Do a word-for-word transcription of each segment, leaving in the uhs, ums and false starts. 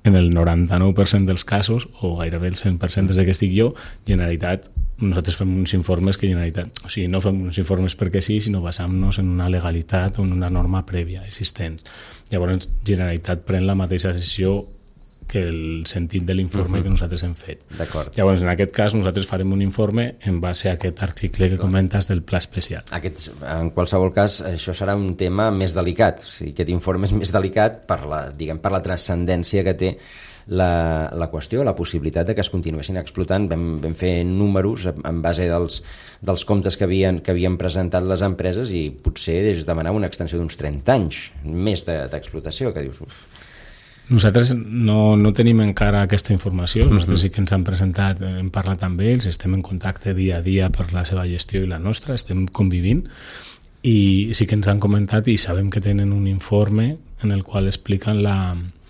en el noranta-nou per cent dels casos, o gairebé el cent per cent des que estic jo, Generalitat, nosaltres fem uns informes que Generalitat, o sigui, no fem uns informes perquè sí, sinó basant-nos en una legalitat o en una norma prèvia existent. Llavors, Generalitat pren la mateixa decisió que el sentit de l'informe uh-huh. que nosaltres hem fet. D'acord. Llavors, en aquest cas, nosaltres farem un informe en base a aquest article que comentes del pla especial. Aquest, en qualsevol cas, això serà un tema més delicat. O sigui, aquest informe és més delicat per la, diguem, per la transcendència que té la, la qüestió, la possibilitat de que es continuessin explotant. Vam, vam fer números en base dels, dels comptes que havien, que havien presentat les empreses i potser es demanava una extensió d'uns trenta anys més d'explotació, que dius... Uf. Nosaltres no, no tenim encara aquesta informació, nosaltres sí que ens han presentat, hem parlat amb ells, estem en contacte dia a dia per la seva gestió i la nostra, estem convivint i sí que ens han comentat i sabem que tenen un informe en el qual expliquen la,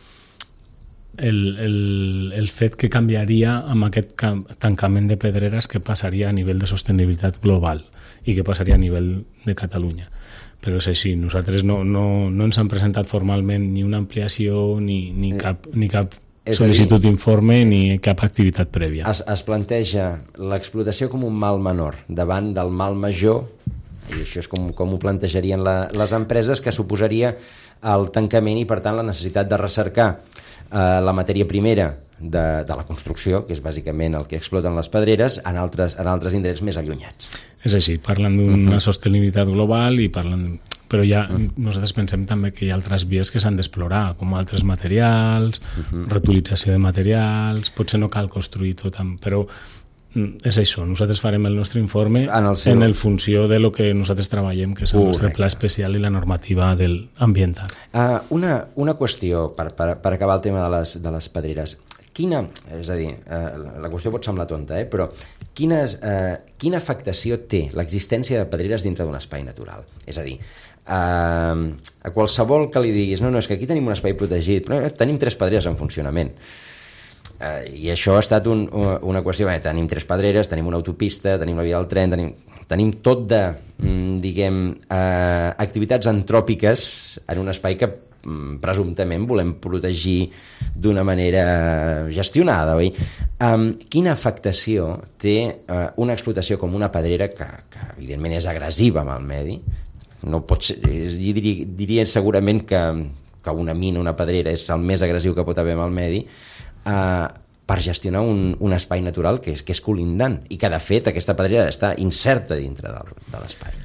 el, el, el fet que canviaria amb aquest tancament de pedreres que passaria a nivell de sostenibilitat global i que passaria a nivell de Catalunya. Però és així, nosaltres no, no, no ens han presentat formalment ni una ampliació ni, ni cap, ni cap sol·licitud d'informe ni cap activitat prèvia. Es, es planteja l'explotació com un mal menor davant del mal major, i això és com, com ho plantejarien la, les empreses, que suposaria el tancament i per tant la necessitat de recercar eh, la matèria primera de, de la construcció, que és bàsicament el que exploten les pedreres, en altres, en altres indrets més allunyats. És així, parlen d'una uh-huh. sostenibilitat global i parlen... Però ja uh-huh. nosaltres pensem també que hi ha altres vies que s'han d'explorar, com altres materials, uh-huh. reutilització de materials, potser no cal construir tot, amb, però és això, nosaltres farem el nostre informe en el, seu... en el funció de lo que nosaltres treballem, que és el Correcte. Nostre pla especial i la normativa del ambiental. Uh, una, una qüestió, per, per, per acabar el tema de les, de les pedreres. Quina, és a dir, eh, la qüestió pot semblar tonta, eh, però quines, eh, quina afectació té l'existència de pedreres dintre d'un espai natural? És a dir, eh, a qualsevol que li diguis, no, no, és que aquí tenim un espai protegit, però tenim tres pedreres en funcionament. Eh, I això ha estat un, una qüestió, eh, tenim tres pedreres, tenim una autopista, tenim la via del tren, tenim, tenim tot de, diguem, eh, activitats antròpiques en un espai que presumptament volem protegir d'una manera gestionada, oi? Um, quina afectació té uh, una explotació com una pedrera que, que evidentment és agressiva amb el medi? No pot ser, jo diria, diria segurament que, que una mina, una pedrera és el més agressiu que pot haver amb el medi, uh, per gestionar un, un espai natural que és, que és colindant i que de fet aquesta pedrera està inserta dintre del, de l'espai.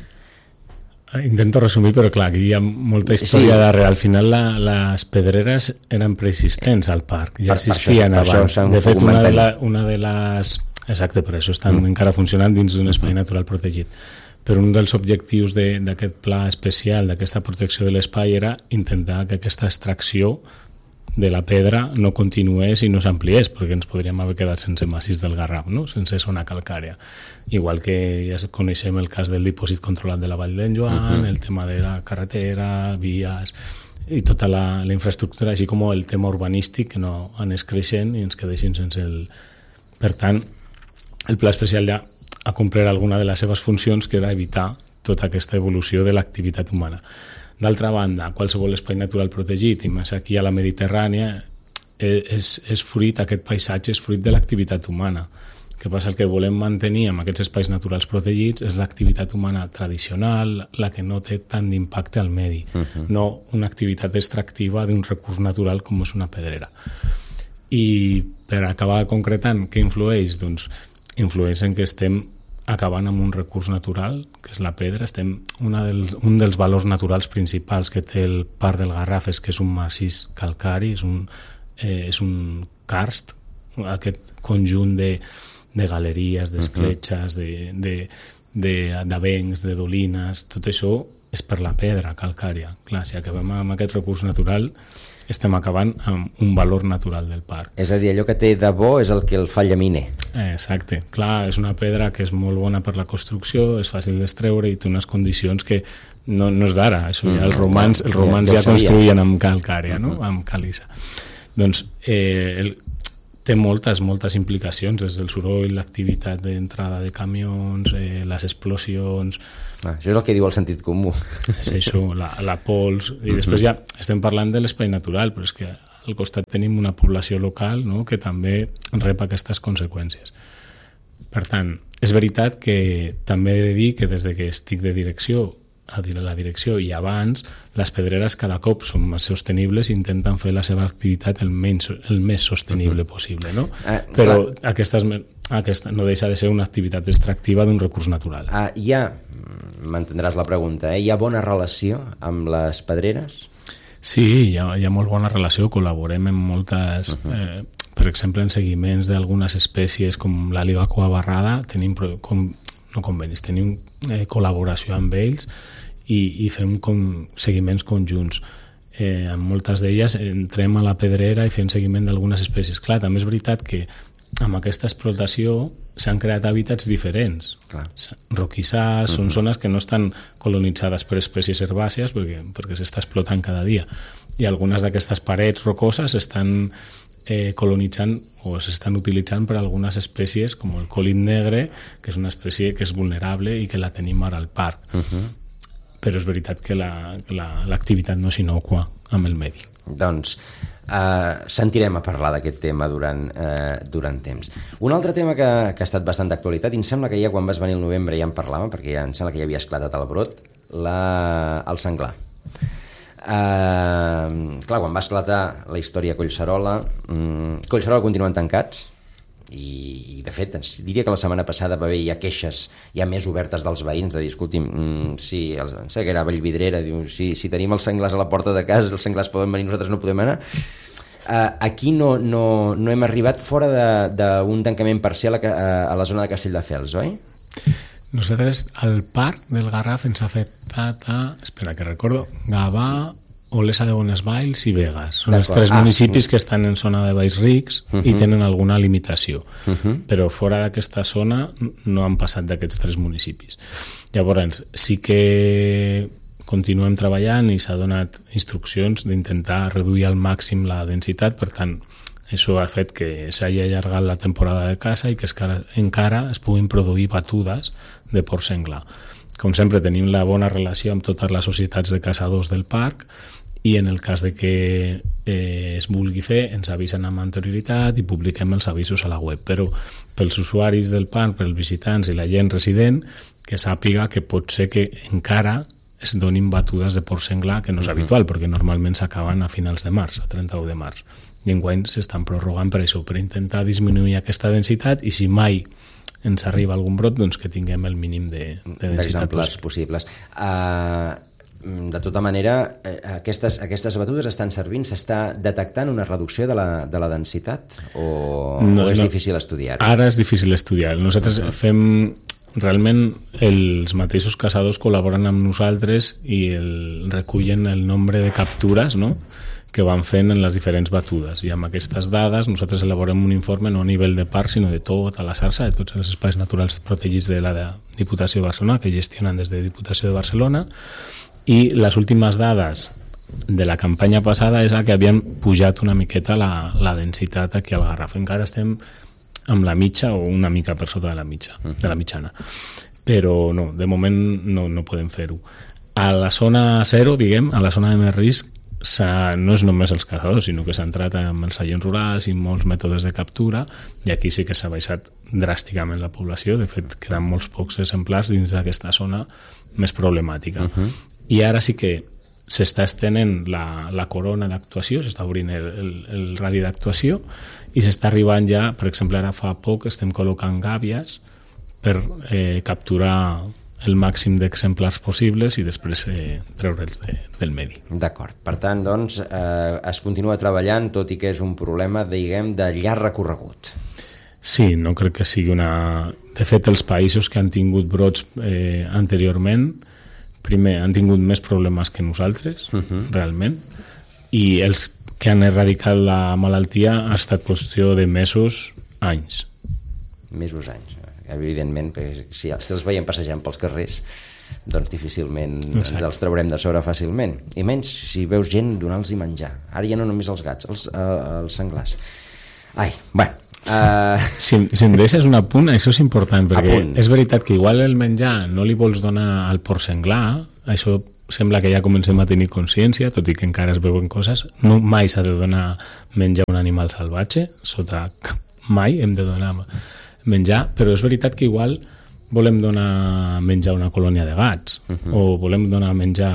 Intento resumir, però clar, aquí hi ha molta història sí. darrere. Al final la, les pedreres eren preexistents al parc, ja per, existien per això, abans. Per de fet, una de, la, una de les... Exacte, per això estan mm. encara funcionant dins d'un espai natural protegit. Però un dels objectius d'aquest pla especial, d'aquesta protecció de l'espai, era intentar que aquesta extracció de la pedra no continués i no s'ampliés, perquè ens podríem haver quedat sense massís del Garraf, no? Sense zona calcària. Igual que ja coneixem el cas del dipòsit controlat de la Vall d'en Joan, uh-huh. el tema de la carretera, vies i tota la, la infraestructura, així com el tema urbanístic, que no anés creixent i ens quedéssim sense el... Per tant, el pla especial ja ha complert alguna de les seves funcions, que era evitar tota aquesta evolució de l'activitat humana. D'altra banda, qualsevol espai natural protegit, i més aquí a la Mediterrània, és, és fruit, aquest paisatge és fruit de l'activitat humana. El que passa, el que volem mantenir amb aquests espais naturals protegits és l'activitat humana tradicional, la que no té tant d'impacte al medi, uh-huh. no una activitat extractiva d'un recurs natural com és una pedrera. I per acabar concretant, què influeix? Doncs influeix en que estem acabant amb un recurs natural, que és la pedra. Estem, una dels, un dels valors naturals principals que té el Parc del Garraf és que és un massís calcari, és un, eh, és un karst, aquest conjunt de, de galeries, d'escletxes, de, de, de, d'avencs, de dolines, tot això és per la pedra calcària. Clar, si acabem amb aquest recurs natural, estem acabant amb un valor natural del parc. És a dir, allò que té de bo és el que el fa llaminer. Exacte. Clar, és una pedra que és molt bona per la construcció, és fàcil d'extreure i té unes condicions que no, no és d'ara. Això ja, els romans, els romans ja, ja construïen amb calcària, no? Amb càlissa. Doncs eh, el, té moltes, moltes implicacions, des del soroll, l'activitat d'entrada de camions, eh, les explosions... Ah, això és el que diu el sentit comú. És això, la, la pols... I després ja estem parlant de l'espai natural, però és que al costat tenim una població local, no?, que també rep aquestes conseqüències. Per tant, és veritat que també he de dir que des que estic de direcció a dir a la direcció i abans, les pedreres cada cop són més sostenibles i intenten fer la seva activitat el, menys, el més sostenible uh -huh. possible, no? Uh, Però aquesta, aquesta no deixa de ser una activitat extractiva d'un recurs natural. Uh, hi ha, m'entendràs la pregunta, eh? Hi ha bona relació amb les pedreres? Sí, hi ha, hi ha molt bona relació, col·laborem en moltes... Uh -huh. eh, per exemple, en seguiments d'algunes espècies com l'àliga cua barrada, tenim com, no convenis, tenim eh, col·laboració amb ells i, i fem com seguiments conjunts. Eh, en moltes d'elles entrem a la pedrera i fem seguiment d'algunes espècies. Clar, també és veritat que amb aquesta explotació s'han creat hàbitats diferents. Clar. Roquissars, uh-huh. són zones que no estan colonitzades per espècies herbàcies perquè, perquè s'està explotant cada dia. I algunes d'aquestes parets rocoses estan eh, colonitzant o s'estan utilitzant per algunes espècies com el còlid negre, que és una espècie que és vulnerable i que la tenim ara al parc. Uh-huh. Però és veritat que l'activitat la, la, no és innocua amb el medi. Doncs uh, sentirem a parlar d'aquest tema durant, uh, durant temps. Un altre tema que, que ha estat bastant d'actualitat, i em sembla que ja quan vas venir al novembre ja en parlàvem, perquè ja em sembla que ja havia esclatat el brot, la, el senglar. Uh, clar, quan va esclatar la història a Collserola, um, Collserola continuen tancats, i, i de fet ens diria que la setmana passada va haver ja queixes ja més obertes dels veïns de dir, escolti'm, mm, si el, em sé que era Vallvidrera, diu, si, si tenim els senglars a la porta de casa, els senglars poden venir, nosaltres no podem anar. Uh, aquí no, no, no hem arribat fora d'un tancament parcial a, a, a la zona de Castelldefels, oi? Nosaltres, el parc del Garraf ens ha afectat a, espera que recordo, Gavà, Olesa de Bonesvalls i Begues. Són els tres ah, municipis que estan en zona de Valls Rics uh -huh. i tenen alguna limitació. Uh -huh. Però fora d'aquesta zona no han passat d'aquests tres municipis. Llavors, sí que continuem treballant i s'ha donat instruccions d'intentar reduir al màxim la densitat, per tant, això ha fet que s'hagi allargat la temporada de caça i que encara es puguin produir batudes de porc senglar. Com sempre, tenim la bona relació amb totes les societats de caçadors del parc i en el cas de que eh, es vulgui fer, ens avisen amb anterioritat i publiquem els avisos a la web. Però pels usuaris del parc, pels visitants i la gent resident, que sàpiga que pot ser que encara es donin batudes de porc senglar, que no és uh-huh. habitual, perquè normalment s'acaben a finals de març, a trenta-u de març. I enguany s'estan prorrogant per això, per intentar disminuir aquesta densitat i si mai ens arriba algun brot, doncs que tinguem el mínim de, de densitat possibles. Uh, de tota manera, aquestes, aquestes batudes estan servint, s'està detectant una reducció de la, de la densitat o, no, o és no. difícil estudiar-ho? Ara és difícil estudiar. Nosaltres uh-huh. fem... Realment els mateixos caçadors col·laboren amb nosaltres i el, recullen el nombre de captures, no?, que van fent en les diferents batudes, i amb aquestes dades nosaltres elaborem un informe no a nivell de parc sinó de tota la xarxa, de tots els espais naturals protegits de la Diputació de Barcelona, que gestionen des de Diputació de Barcelona, i les últimes dades de la campanya passada és que havien pujat una miqueta la, la densitat aquí al Garraf. Encara estem amb la mitja o una mica per sota de la mitja, de la mitjana, però no, de moment no, no podem fer-ho. A la zona zero, diguem, a la zona de més risc, no és només els caçadors, sinó que s'ha entrat amb els seients rurals i molts mètodes de captura, i aquí sí que s'ha baixat dràsticament la població. De fet, queden molts pocs exemplars dins d'aquesta zona més problemàtica. Uh-huh. I ara sí que s'està estenent la, la corona d'actuació, s'està obrint el, el, el radi d'actuació, i s'està arribant ja, per exemple, ara fa poc estem col·locant gàbies per eh, capturar el màxim d'exemplars possibles i després eh, treure'ls de, del medi. D'acord. Per tant, doncs, eh, es continua treballant, tot i que és un problema, diguem, de llarg recorregut. Sí, no crec que sigui una... De fet, els països que han tingut brots eh, anteriorment, primer, han tingut més problemes que nosaltres, uh-huh. realment, i els que han erradicat la malaltia ha estat qüestió de mesos, anys. Mesos, anys. Evidentment, perquè si, si els veiem passejant pels carrers, doncs difícilment ens els traurem de sobre fàcilment. I menys si veus gent donar-los menjar. Ara ja no només els gats, els, uh, els senglars. Ai, bueno... Uh... Si, si em deixes un apunt, això és important, perquè apunt. És veritat que igual el menjar no li vols donar al porc senglar, això sembla que ja comencem a tenir consciència, tot i que encara es veuen coses. No, mai s'ha de donar menjar a un animal salvatge, sota mai hem de donar menjar, però és veritat que igual volem donar menjar a una colònia de gats, uh-huh. o volem donar menjar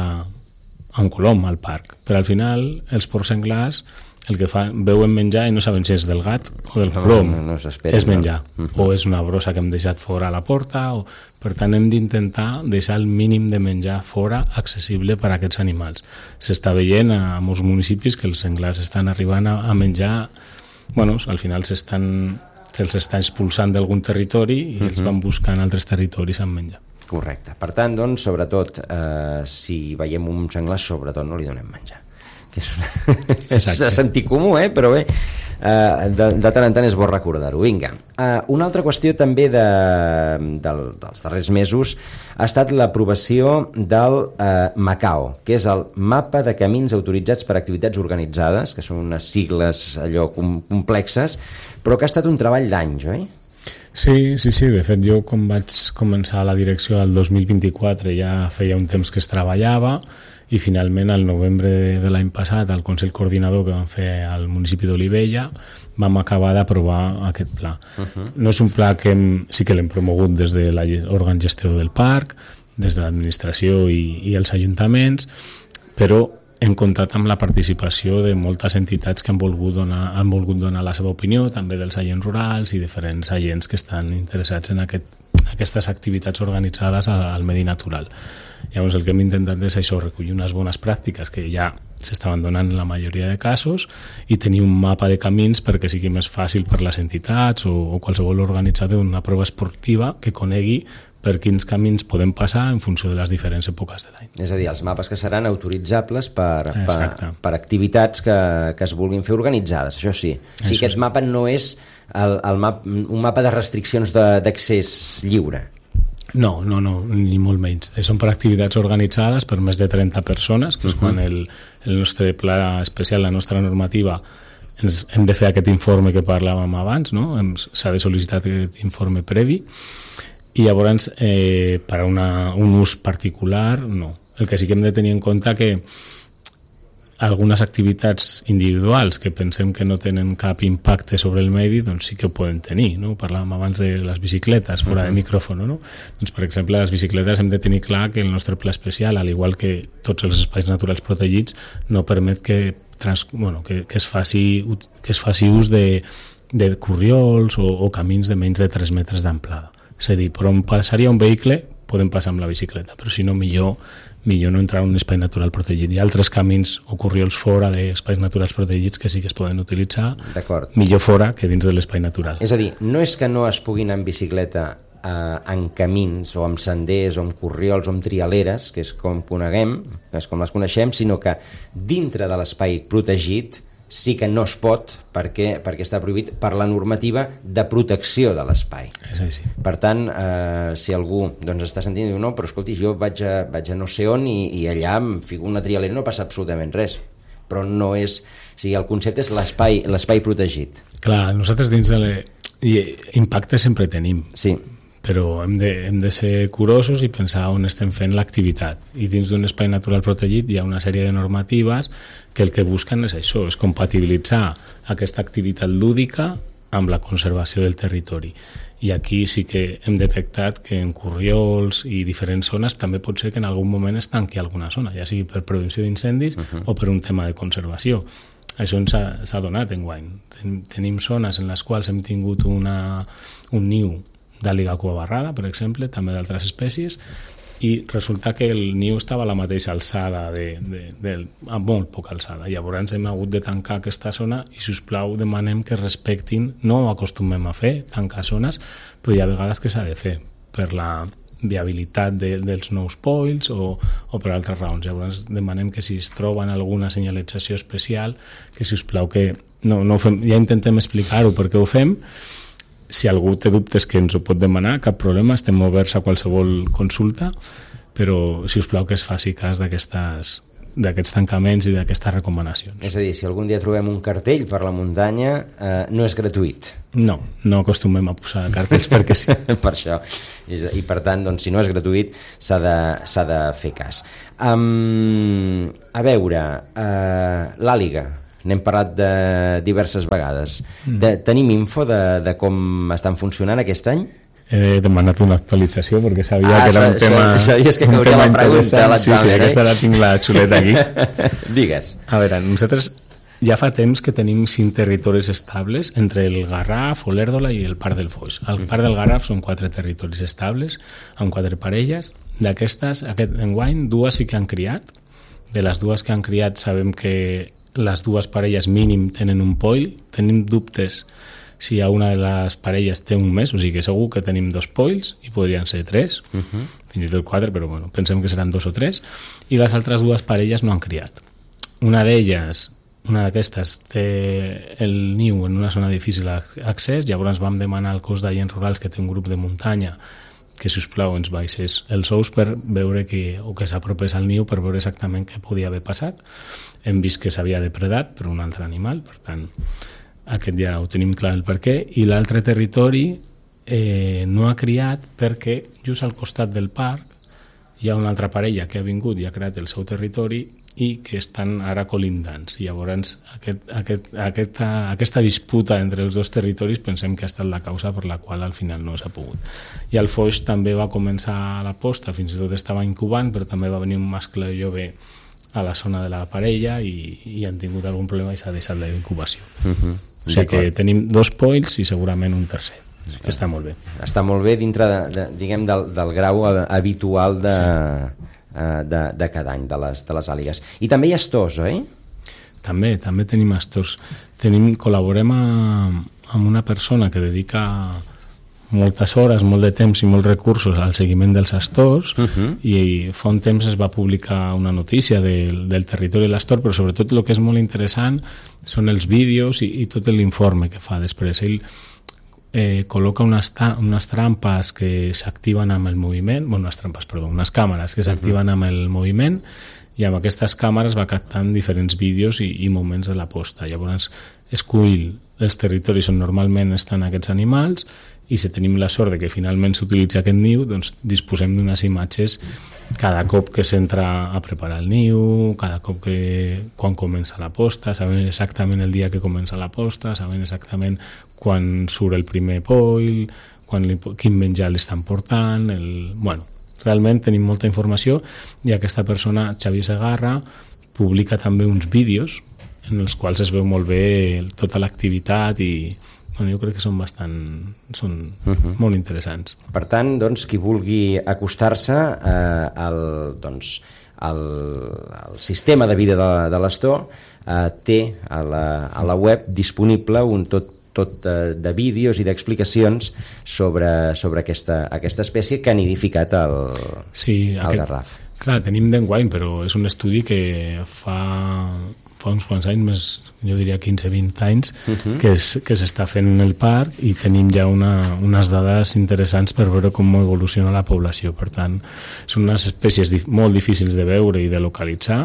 a un colom al parc, però al final els porcs senglars el que fa, veuen menjar i no saben si és del gat o del colom, no, no, no és menjar, no. uh-huh. o és una brossa que hem deixat fora a la porta, o... per tant hem d'intentar deixar el mínim de menjar fora accessible per a aquests animals. S'està veient a molts municipis que els senglars estan arribant a, a menjar, bueno, al final s'estan, se'ls està expulsant d'algun territori i uh-huh. els van buscant altres territoris amb menjar. Correcte. Per tant, doncs, sobretot, eh, si veiem un senglar, sobretot no li donem menjar. Que és, una... és de sentit comú, eh? Però bé, uh, de, de tant en tant és bo recordar-ho. Vinga. Uh, una altra qüestió també de, del, dels darrers mesos ha estat l'aprovació del uh, MACAO, que és el Mapa de Camins Autoritzats per Activitats Organitzades, que són unes sigles allò com, complexes, però que ha estat un treball d'anys, oi? Sí, sí, sí. De fet, jo quan vaig començar a la direcció el dos mil vint-i-quatre ja feia un temps que es treballava, i finalment al novembre de l'any passat al Consell Coordinador que vam fer al municipi d'Olivella vam acabar d'aprovar aquest pla. Uh-huh. No és un pla que hem, sí que l'hem promogut des de l'òrgan gestor del parc, des de l'administració i, i els ajuntaments, però hem comptat amb la participació de moltes entitats que han volgut donar, han volgut donar la seva opinió, també dels agents rurals i diferents agents que estan interessats en aquest, aquestes activitats organitzades al, al medi natural. Llavors el que hem intentat és això, recollir unes bones pràctiques que ja s'estaven donant en la majoria de casos i tenir un mapa de camins perquè sigui més fàcil per les entitats o, o qualsevol organitzador d'una prova esportiva que conegui per quins camins podem passar en funció de les diferents èpoques de l'any. És a dir, els mapes que seran autoritzables per, per, per activitats que, que es vulguin fer organitzades, això sí. O sigui, aquest mapa no és el, el map, un mapa de restriccions d'accés lliure. No, no, no, ni molt menys. Són per activitats organitzades per més de trenta persones, que és uh-huh. quan el, el nostre pla especial, la nostra normativa, ens, hem de fer aquest informe que parlàvem abans, no? S'ha de sol·licitar aquest informe previ, i llavors eh, per a una, un ús particular, no. El que sí que hem de tenir en compte que algunes activitats individuals que pensem que no tenen cap impacte sobre el medi, doncs sí que ho poden tenir, no? Parlàvem abans de les bicicletes, fora uh-huh. de micròfon, no? Doncs, per exemple, les bicicletes hem de tenir clar que el nostre pla especial, al igual que tots els espais naturals protegits, no permet que, trans, bueno, que, que, es, faci, que es faci ús de, de corriols o, o camins de menys de tres metres d'amplada. És a dir, per on passaria un vehicle podem passar amb la bicicleta, però si no, millor millor no entrar en un espai natural protegit. Hi ha altres camins o corriols fora d'espais naturals protegits que sí que es poden utilitzar millor fora que dins de l'espai natural. És a dir, no és que no es pugui anar en bicicleta eh, en camins o amb senders o amb corriols o amb trialeres, que és com coneguem, que és com les coneixem, sinó que dintre de l'espai protegit sí que no es pot perquè, perquè està prohibit per la normativa de protecció de l'espai. És així. Per tant, eh, si algú doncs, està sentint i diu no, però escolti, jo vaig a, vaig a no sé on i, i allà em fico una trialera i no passa absolutament res. Però no és... O sigui, el concepte és l'espai l'espai protegit. Clar, nosaltres dins de... Le... I impacte sempre tenim. Sí. Però hem de, hem de ser curosos i pensar on estem fent l'activitat. I dins d'un espai natural protegit hi ha una sèrie de normatives que el que busquen és això, és compatibilitzar aquesta activitat lúdica amb la conservació del territori. I aquí sí que hem detectat que en corriols i diferents zones també pot ser que en algun moment es tanqui alguna zona, ja sigui per prevenció d'incendis uh-huh. o per un tema de conservació. Això ens ha, s'ha donat enguany. Ten, tenim zones en les quals hem tingut una, un niu d'àliga cuabarrada, per exemple, també d'altres espècies, i resulta que el niu estava a la mateixa alçada, de, de, de, a molt poca alçada. Llavors hem hagut de tancar aquesta zona i, si us plau, demanem que respectin, no ho acostumem a fer, tancar zones, però hi ha vegades que s'ha de fer per la viabilitat de, dels nous polls o, o per altres raons. Llavors demanem que si es troben alguna senyalització especial, que, si us plau, que no, no ho fem, ja intentem explicar-ho per què ho fem. Si algú té dubtes que ens ho pot demanar, cap problema, estem oberts a qualsevol consulta, però si us plau que es faci cas d'aquestes d'aquests tancaments i d'aquestes recomanacions. És a dir, si algun dia trobem un cartell per la muntanya, eh, no és gratuït. No, no acostumem a posar cartells perquè sí. Per això. I, i per tant, doncs, si no és gratuït, s'ha de, s'ha de fer cas. Um, a veure, uh, l'Àliga, n'hem parlat de diverses vegades. De, tenim info de, de com estan funcionant aquest any? He demanat una actualització perquè sabia ah, que era un tema... Sabies que cauria la pregunta a l'examen, sí, sí, eh? Aquesta la tinc la xuleta aquí. Digues. A veure, nosaltres ja fa temps que tenim cinc territoris estables entre el Garraf, Olèrdola i el Parc del Foix. El Parc del Garraf són quatre territoris estables, amb quatre parelles. D'aquestes, aquest enguany, dues sí que han criat. De les dues que han criat sabem que les dues parelles mínim tenen un poll. Tenim dubtes si a una de les parelles té un mes, o sigui que segur que tenim dos polls i podrien ser tres, uh -huh. fins i tot quatre, però bueno, pensem que seran dos o tres, i les altres dues parelles no han criat. Una d'elles, una d'aquestes, té el niu en una zona difícil d'accés, llavors vam demanar al cos d'agents rurals, que té un grup de muntanya, que si us plau ens baixés els ous per veure que, o que s'apropés al niu per veure exactament què podia haver passat. Hem vist que s'havia depredat per un altre animal, per tant aquest ja ho tenim clar el per què, i l'altre territori eh, no ha criat perquè just al costat del parc hi ha una altra parella que ha vingut i ha creat el seu territori i que estan ara colindants. Llavors aquest, aquest, aquesta, aquesta disputa entre els dos territoris pensem que ha estat la causa per la qual al final no s'ha pogut. I el Foix també va començar la posta, fins i tot estava incubant, però també va venir un mascle jove a la zona de la parella i, i han tingut algun problema i s'ha deixat la incubació. Uh-huh. O sigui que tenim dos polls i segurament un tercer, que està molt bé. Està molt bé dintre de, de, diguem, del, del grau habitual de, sí. de, de cada any de les, de les àligues. I també hi ha astors, oi? També, també tenim astors. Tenim, col·laborem a, amb una persona que dedica moltes hores, molt de temps i molts recursos al seguiment dels astors, uh-huh. i fa un temps es va publicar una notícia del, del territori de l'astor, però sobretot el que és molt interessant són els vídeos i, i tot l'informe que fa després. Ell eh, col·loca unes, ta- unes trampes que s'activen amb el moviment, bueno, unes trampes, perdó, unes càmeres que s'activen uh-huh. amb el moviment, i amb aquestes càmeres va captant diferents vídeos i, i moments de la posta. Llavors escull els territoris on normalment estan aquests animals, i si tenim la sort de que finalment s'utilitza aquest niu, doncs disposem d'unes imatges cada cop que s'entra a preparar el niu, cada cop que quan comença la posta, sabem exactament el dia que comença la posta, sabem exactament quan surt el primer poll, quan li, quin menjar li estan portant, el, bueno, realment tenim molta informació, i aquesta persona, Xavier Segarra, publica també uns vídeos en els quals es veu molt bé tota l'activitat i bueno, jo crec que són bastant són uh-huh. molt interessants. Per tant, doncs, qui vulgui acostar-se eh, al, doncs, al, al sistema de vida de, de l'astor eh, té a la, a la web disponible un tot, tot de, de vídeos i d'explicacions sobre, sobre aquesta, aquesta espècie que ha nidificat el, sí, el aquest, garraf. Clar, tenim d'enguany, però és un estudi que fa... fa uns quants anys, més, jo diria quinze vint anys, uh-huh. que, és, que s'està fent en el parc i tenim ja una, unes dades interessants per veure com evoluciona la població. Per tant, són unes espècies dif- molt difícils de veure i de localitzar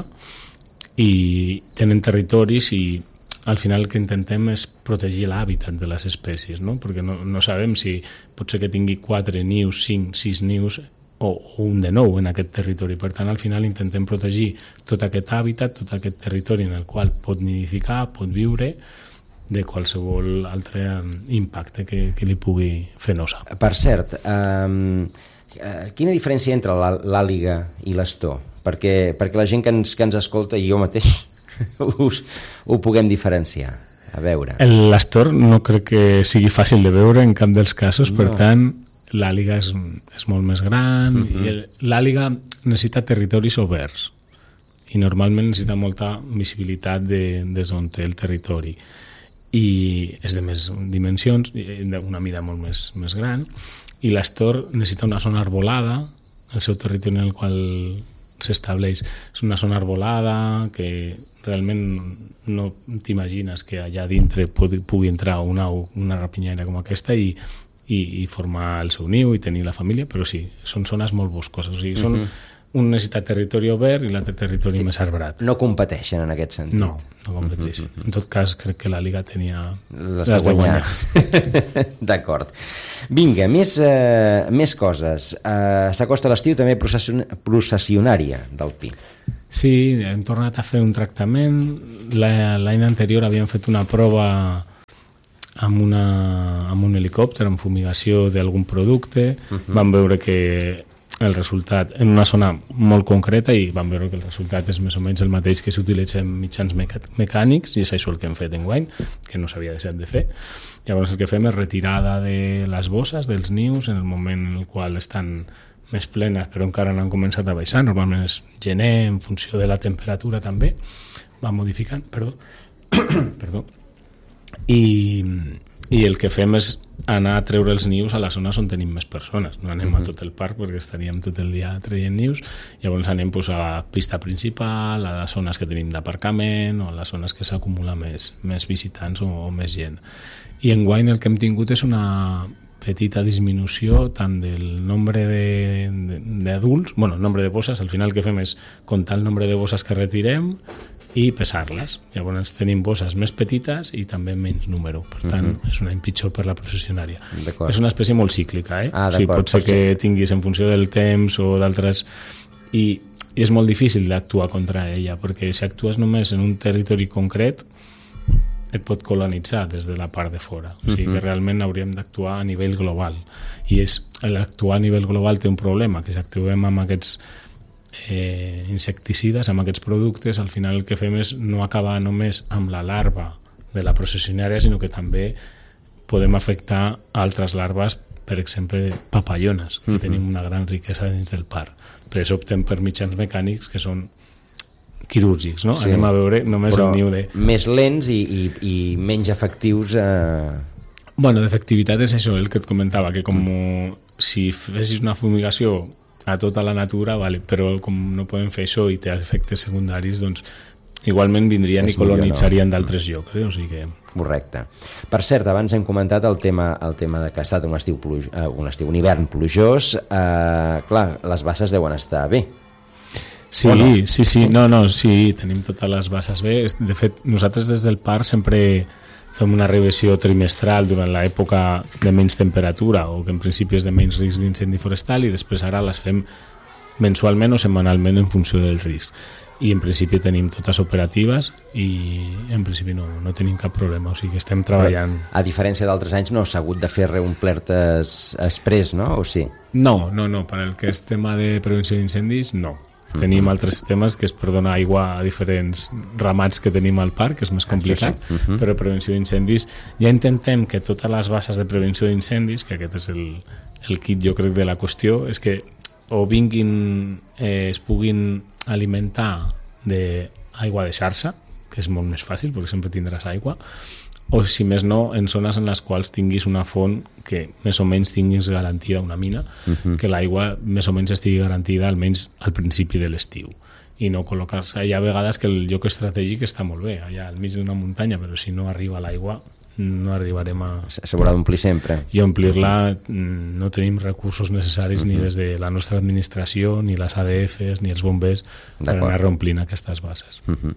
i tenen territoris i al final el que intentem és protegir l'hàbitat de les espècies, no? Perquè no, no sabem si pot ser que tingui quatre nius, cinc, sis nius o un de nou en aquest territori. Per tant, al final intentem protegir tot aquest hàbitat, tot aquest territori en el qual pot nidificar, pot viure, de qualsevol altre impacte que, que li pugui fer nosa. Per cert, um, quina diferència entre l'àliga i l'astor? Perquè, perquè la gent que ens, que ens escolta, i jo mateix, us, ho puguem diferenciar. A veure. L'astor no crec que sigui fàcil de veure en cap dels casos, no. Per tant, l'àliga és, és molt més gran, uh-huh. i l'àliga necessita territoris oberts i normalment necessita molta visibilitat de, des on té el territori i és de més dimensions, d'una mida molt més, més gran, i l'astor necessita una zona arbolada, el seu territori en el qual s'estableix és una zona arbolada que realment no t'imagines que allà dintre pugui, pugui entrar una, una rapinyaire com aquesta i I, i formar el seu niu i tenir la família, però sí, són zones molt boscoses, o sigui, són, uh-huh. un necessita territori obert i l'altre territori més arbrat. No competeixen en aquest sentit. No, no competeixen. Mm-hmm. En tot cas, crec que la Liga tenia les, les de guanyar. D'acord. Vinga, més, eh, més coses. Eh, s'acosta l'estiu també procession processionària del Pi. Sí, hem tornat a fer un tractament. L'any anterior havíem fet una prova amb, una, amb un helicòpter, amb fumigació d'algun producte. Uh-huh. Vam veure que el resultat, en una zona molt concreta, i vam veure que el resultat és més o menys el mateix que s'utilitza en mitjans mecànics, i és això el que hem fet enguany, que no s'havia deixat de fer. Llavors el que fem és retirada de les bosses, dels nius, en el moment en el qual estan més plenes, però encara no han començat a baixar. Normalment és gener, en funció de la temperatura també, va modificant, perdó. perdó. I, I el que fem és anar a treure els nius a les zones on tenim més persones. No anem uh-huh. a tot el parc perquè estaríem tot el dia traient nius, llavors anem pues, a la pista principal, a les zones que tenim d'aparcament o a les zones que s'acumula més, més visitants o, o més gent. I enguany el que hem tingut és una petita disminució tant del nombre d'adults, bueno, nombre de bosses, al final el que fem és comptar el nombre de bosses que retirem i pesar-les. Llavors tenim bosses més petites i també menys número. Per tant, uh-huh. és un any pitjor per la processionària. És una espècie molt cíclica, eh? Ah, o sigui, pot ser que tinguis en funció del temps o d'altres... I, I és molt difícil d'actuar contra ella, perquè si actues només en un territori concret et pot colonitzar des de la part de fora. O sigui uh-huh. que realment hauríem d'actuar a nivell global. I és l'actuar a nivell global té un problema, que si actuem amb aquests Eh, insecticides, amb aquests productes, al final el que fem és no acabar només amb la larva de la processionària, sinó que també podem afectar altres larves, per exemple papallones, que uh-huh. tenim una gran riquesa dins del parc. Per això optem per mitjans mecànics que són quirúrgics, no? Sí. Anem a veure només Però el niu de... més lents i, i, i menys efectius eh... Bueno, d'efectivitat és això, el que et comentava, que com si fessis una fumigació a tota la natura, vale, però com no podem fer això i té efectes secundaris, doncs igualment vindrien és i colonitzarien no. d'altres llocs. Eh? O sigui que... Correcte. Per cert, abans hem comentat el tema, el tema de que ha estat un estiu, pluj... uh, un, estiu un hivern plujós. Uh, clar, les basses deuen estar bé. Sí, no? sí, sí, no, no, sí, tenim totes les basses bé. De fet, nosaltres des del parc sempre fem una revisió trimestral durant l'època de menys temperatura o que en principi és de menys risc d'incendi forestal, i després ara les fem mensualment o setmanalment en funció del risc. I en principi tenim totes operatives i en principi no, no tenim cap problema, o sigui que estem treballant. A diferència d'altres anys no s'ha hagut de fer reomplertes express, no? O sí? No, no, no, per el que és tema de prevenció d'incendis, no. Tenim uh-huh. altres temes, que és per donar aigua a diferents ramats que tenim al parc, que és més complicat, sí. uh-huh. però prevenció d'incendis ja intentem que totes les bases de prevenció d'incendis, que aquest és el, el kit jo crec de la qüestió, és que o vinguin, eh, es puguin alimentar d'aigua de xarxa, que és molt més fàcil perquè sempre tindràs aigua, o si més no en zones en les quals tinguis una font que més o menys tinguis garantida, una mina, uh-huh. que l'aigua més o menys estigui garantida almenys al principi de l'estiu, i no col·locar-se. Hi ha vegades que el lloc estratègic està molt bé, allà al mig d'una muntanya, però si no arriba l'aigua no arribarem a... S'haurà d'omplir sempre. I omplir-la no tenim recursos necessaris uh-huh. ni des de la nostra administració, ni les A D Fs, ni els bombers per anar reomplint aquestes bases. Uh-huh.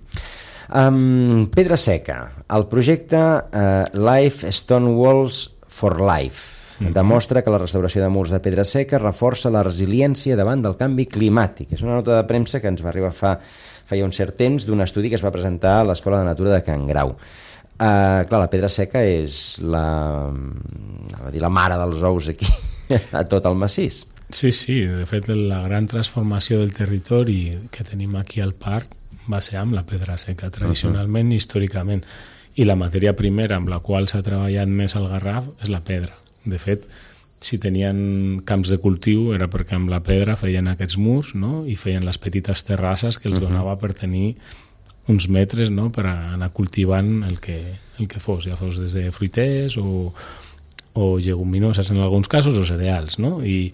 Um, Pedra Seca, el projecte uh, Life Stone Walls for Life mm-hmm. demostra que la restauració de murs de pedra seca reforça la resiliència davant del canvi climàtic. És una nota de premsa que ens va arribar fa, feia un cert temps d'un estudi que es va presentar a l'Escola de Natura de Can Grau. Uh, clar, la pedra seca és la, dir, la mare dels ous aquí a tot el massís. Sí, sí, de fet la gran transformació del territori que tenim aquí al parc va ser amb la pedra seca, tradicionalment i uh-huh. històricament. I la matèria primera amb la qual s'ha treballat més al Garraf és la pedra. De fet, si tenien camps de cultiu era perquè amb la pedra feien aquests murs, no? I feien les petites terrasses que els uh-huh. donava per tenir uns metres, no? Per anar cultivant el que, el que fos, ja fos des de fruiters o, o lleguminoses en alguns casos o cereals, no? I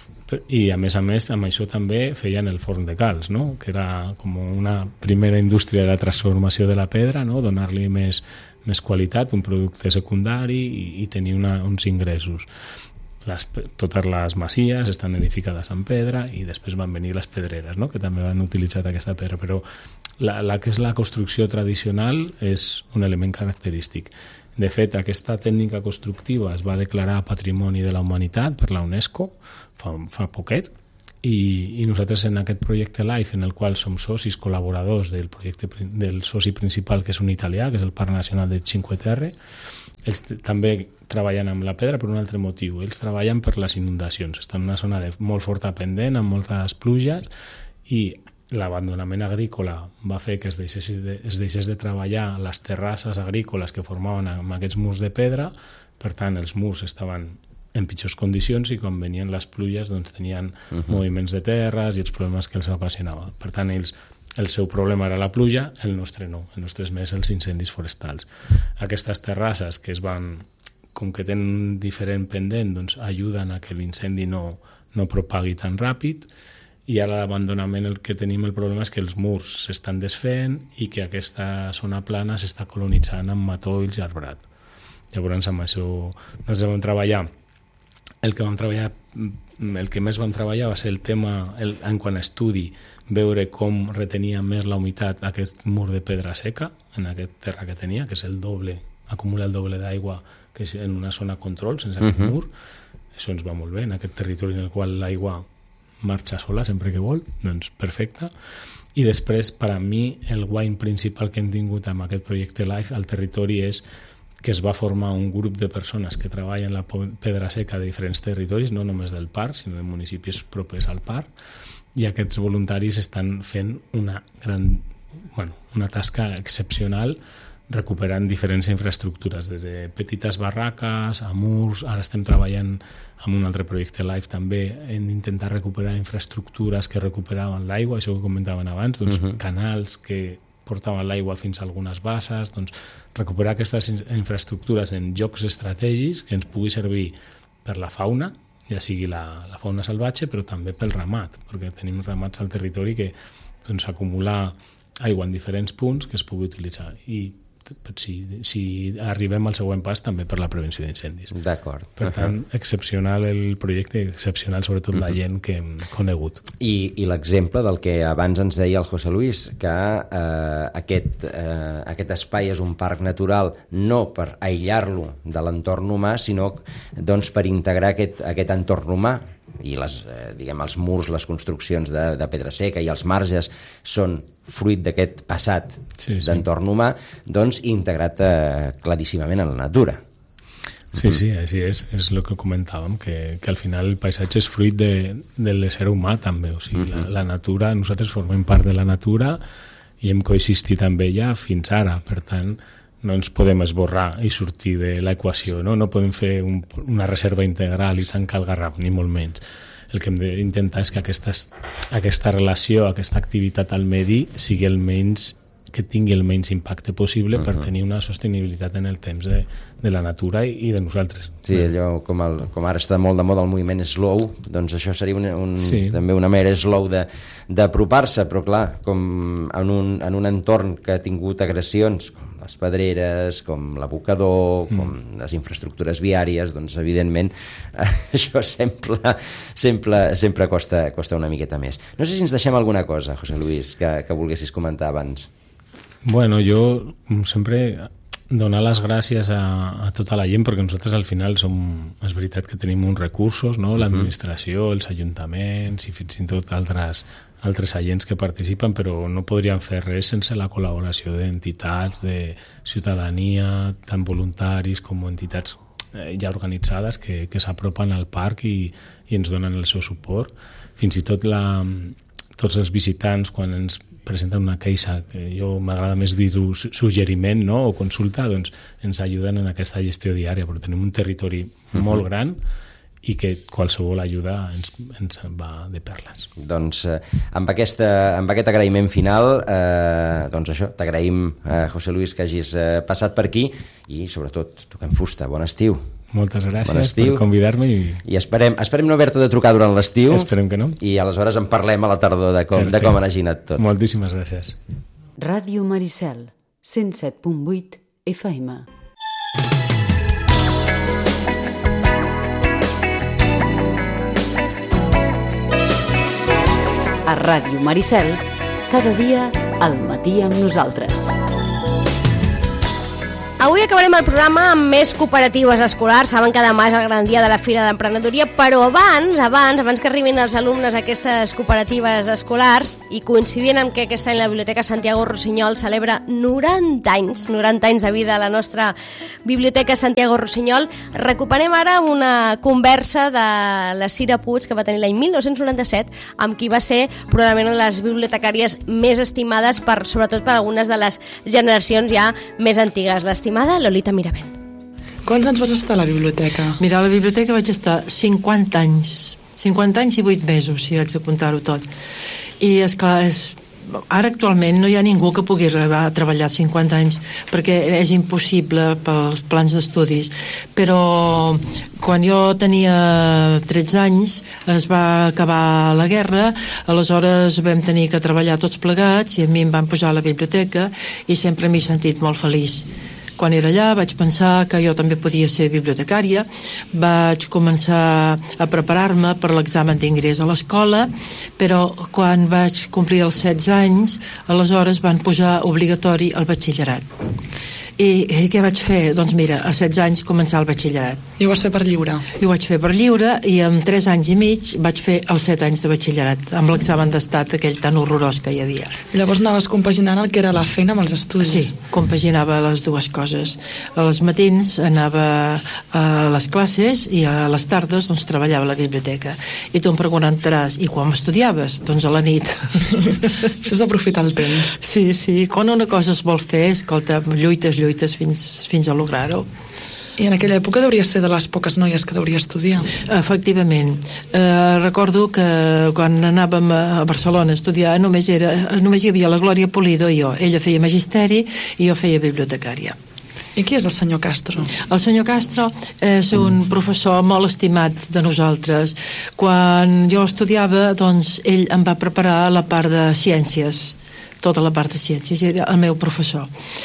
i a més a més amb això també feien el forn de calç, no? Que era com una primera indústria de la transformació de la pedra, no? Donar-li més, més qualitat, un producte secundari i, i tenir una, uns ingressos. les, totes les masies estan edificades en pedra i després van venir les pedreres, no? Que també van utilitzar aquesta pedra, però la, la que és la construcció tradicional és un element característic. De fet, aquesta tècnica constructiva es va declarar Patrimoni de la Humanitat per la UNESCO fa, fa poquet, i, i nosaltres en aquest projecte LIFE, en el qual som socis col·laboradors del projecte del soci principal, que és un italià, que és el Parc Nacional de Cinque Terre, ells també treballen amb la pedra per un altre motiu. Ells treballen per les inundacions. Estan en una zona de molt forta pendent, amb moltes pluges, i l'abandonament agrícola va fer que es deixés de, es deixés de treballar les terrasses agrícoles que formaven amb aquests murs de pedra. Per tant, els murs estaven en pitjors condicions i quan venien les pluges doncs tenien uh-huh. moviments de terres i els problemes que els ocasionava. Per tant, ells, el seu problema era la pluja, el nostre no. El nostre és més els incendis forestals. Aquestes terrasses que es van, com que tenen un diferent pendent, doncs ajuden a que l'incendi no, no propagui tan ràpid, i ara l'abandonament el que tenim el problema és que els murs s'estan desfent i que aquesta zona plana s'està colonitzant amb matolls i arbrat. Llavors amb això nosaltres vam treballar El que vam treballar, el que més vam treballar va ser el tema, el, en quant a estudi, veure com retenia més la humitat aquest mur de pedra seca, en aquest terra que tenia, que és el doble, acumula el doble d'aigua que és en una zona control, sense aquest uh-huh. mur. Això ens va molt bé, en aquest territori en el qual l'aigua marxa sola sempre que vol, doncs perfecte. I després, per a mi, el guany principal que hem tingut amb aquest projecte LIFE al territori és que es va formar un grup de persones que treballen la pedra seca de diferents territoris, no només del parc, sinó de municipis propers al parc, i aquests voluntaris estan fent una gran, bueno, una tasca excepcional recuperant diferents infraestructures, des de petites barraques a murs. Ara estem treballant amb un altre projecte LIFE també en intentar recuperar infraestructures que recuperaven l'aigua, això que comentaven abans, doncs uh-huh. canals que portaven l'aigua fins a algunes basses, doncs recuperar aquestes infraestructures en llocs estratègics que ens pugui servir per la fauna, ja sigui la, la fauna salvatge, però també pel ramat, perquè tenim ramats al territori que doncs, acumular aigua en diferents punts que es pugui utilitzar. I si, si arribem al següent pas també per la prevenció d'incendis. D'acord. Per tant, uh-huh. excepcional el projecte, excepcional sobretot uh-huh. la gent que hem conegut. I, i l'exemple del que abans ens deia el José Luis, que eh, aquest, eh, aquest espai és un parc natural no per aïllar-lo de l'entorn humà, sinó doncs, per integrar aquest, aquest entorn humà, i les, eh, diguem, els murs, les construccions de, de pedra seca i els marges són fruit d'aquest passat sí, sí. d'entorn humà, doncs integrat eh, claríssimament en la natura. Sí, sí, així és, és el que comentàvem, que, que al final el paisatge és fruit de, de l'ésser humà també, o sigui, uh-huh. la, la natura, nosaltres formem part de la natura i hem coexistit amb ella fins ara, per tant no ens podem esborrar i sortir de l'equació, no? No podem fer un, una reserva integral i tancar el Garraf, ni molt menys. El que hem d'intentar és que aquesta, aquesta relació, aquesta activitat al medi sigui el menys, que tingui el menys impacte possible uh-huh. per tenir una sostenibilitat en el temps de, de la natura i, i de nosaltres. Sí, allò com, el, com ara està molt de moda el moviment slow, doncs això seria un, un, sí. també una manera slow d'apropar-se, però clar, com en un, en un entorn que ha tingut agressions com les pedreres, com l'abocador, mm. com les infraestructures viàries, doncs evidentment això sempre, sempre, sempre costa, costa una miqueta més. No sé si ens deixem alguna cosa, José Luis, que, que volguessis comentar abans. Bueno, jo sempre donar les gràcies a, a tota la gent, perquè nosaltres al final som, és veritat que tenim uns recursos, no? L'administració, els ajuntaments i fins i tot altres, altres agents que participen, però no podríem fer res sense la col·laboració d'entitats, de ciutadania, tant voluntaris com entitats ja organitzades que, que s'apropen al parc i, i ens donen el seu suport. Fins i tot la, tots els visitants, quan ens presenten una queixa, que jo m'agrada més dir-ho suggeriment, no? O consulta, doncs ens ajuden en aquesta gestió diària, però tenim un territori uh-huh. molt gran i que qualsevol ajuda ens, ens va de perles. Doncs eh, amb, aquesta, amb aquest agraïment final, eh, doncs això, t'agraïm, eh, José Luis, que hagis eh, passat per aquí i sobretot toquem fusta. Bon estiu. Moltes gràcies bon per convidar-me. I, I esperem, esperem no haver-te de trucar durant l'estiu. Esperem que no. I aleshores en parlem a la tardor de com, de com han aginat tot. Moltíssimes gràcies. Ràdio Maricel, cent set punt vuit F M. Ràdio Maricel, cada dia al matí amb nosaltres. Avui acabarem el programa amb més cooperatives escolars. Saben que demà és el gran dia de la Fira d'Emprenedoria, però abans, abans, abans que arribin els alumnes a aquestes cooperatives escolars, i coincidint amb que aquest any la Biblioteca Santiago Rossinyol celebra noranta anys, noranta anys de vida a la nostra Biblioteca Santiago Rossinyol, recuperem ara una conversa de la Cira Puig, que va tenir l'any mil nou-cents noranta-set, amb qui va ser probablement una de les bibliotecàries més estimades, per, sobretot per algunes de les generacions ja més antigues. L'estimada Lolita Miravent. Quants anys vas estar a la biblioteca? Mira, a la biblioteca vaig estar cinquanta anys. cinquanta anys i vuit mesos, si haig de comptar-ho tot. I, esclar, és... ara actualment no hi ha ningú que pugui arribar a treballar cinquanta anys, perquè és impossible pels plans d'estudis. Però quan jo tenia tretze anys es va acabar la guerra, aleshores vam tenir que treballar tots plegats i a mi em van posar a la biblioteca i sempre m'he sentit molt feliç. Quan era allà vaig pensar que jo també podia ser bibliotecària, vaig començar a preparar-me per l'examen d'ingrés a l'escola, però quan vaig complir els setze anys, aleshores van posar obligatori el batxillerat. I, i què vaig fer? Doncs mira, a setze anys començar el batxillerat. I ho vas fer per lliure? I ho vaig fer per lliure i amb tres anys i mig vaig fer els set anys de batxillerat, amb l'examen d'estat aquell tan horrorós que hi havia. Llavors anaves compaginant el que era la feina amb els estudis? Sí, compaginava les dues coses. A les matins anava a les classes i a les tardes doncs treballava a la biblioteca. I tu em preguntaràs, i quan estudiaves? Doncs a la nit. Això és aprofitar el temps. Sí, sí, quan una cosa es vol fer, escolta, lluites, lluites fins, fins a lograr-ho. I en aquella època deuria ser de les poques noies que deuria estudiar. Efectivament. Eh, recordo que quan anàvem a Barcelona a estudiar només, era, només hi havia la Glòria Polido i jo. Ella feia magisteri i jo feia bibliotecària. I qui és el senyor Castro? El senyor Castro és un professor molt estimat de nosaltres. Quan jo estudiava, doncs, ell em va preparar la part de ciències, tota la part de ciències, era el meu professor.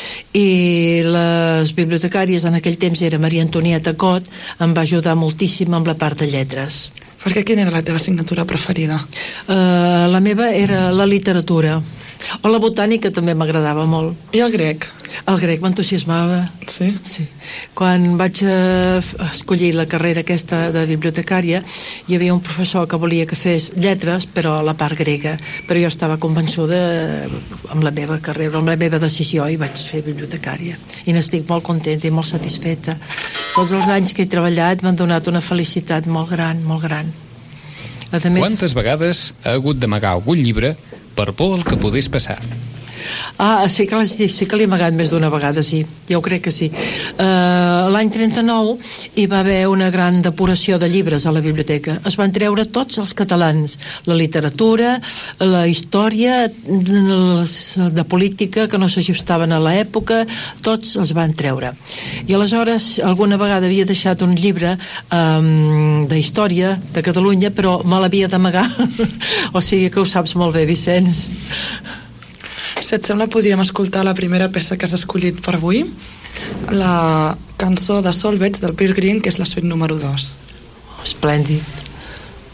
I les bibliotecàries en aquell temps era Maria Antonieta Cot, em va ajudar moltíssim amb la part de lletres. Perquè quina era la teva assignatura preferida? Uh, la meva era la literatura. O la botànica també m'agradava molt. I el grec? El grec m'entusiasmava. Sí? Sí. Quan vaig eh, escollir la carrera aquesta de bibliotecària, hi havia un professor que volia que fes lletres, però la part grega. Però jo estava convençuda amb la meva carrera, amb la meva decisió, i vaig fer bibliotecària. I n'estic molt contenta i molt satisfeta. Tots els anys que he treballat m'han donat una felicitat molt gran, molt gran. A més... Quantes vegades ha hagut d'amagar algun llibre per por al que podés passar? Ah, sí que, sí que l'he amagat més d'una vegada, sí, jo crec que sí. Uh, l'any trenta-nou hi va haver una gran depuració de llibres a la biblioteca. Es van treure tots els catalans, la literatura, la història, de política que no s'ajustaven a l'època, tots els van treure. I aleshores alguna vegada havia deixat un llibre um, de història de Catalunya, però me l'havia d'amagar. O sigui que ho saps molt bé, Vicenç. Si et sembla, podríem escoltar la primera peça que has escollit per avui, la cançó de Solveig del Peer Green, que és la suite número dos. Esplèndid.